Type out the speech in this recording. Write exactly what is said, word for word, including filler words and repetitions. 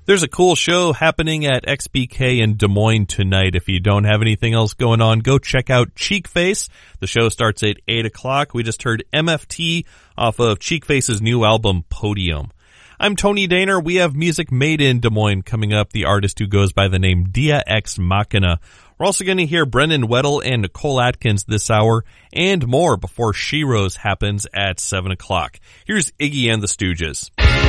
There's a cool show happening at X B K in Des Moines tonight. If you don't have anything else going on, go check out Cheekface. The show starts at eight o'clock. We just heard M F T off of Cheekface's new album, Podium. I'm Tony Daner. We have music made in Des Moines coming up, the artist who goes by the name Dia Ex Machina. We're also going to hear Brendan Weddle and Nicole Atkins this hour, and more before She Rose happens at seven o'clock. Here's Iggy and the Stooges.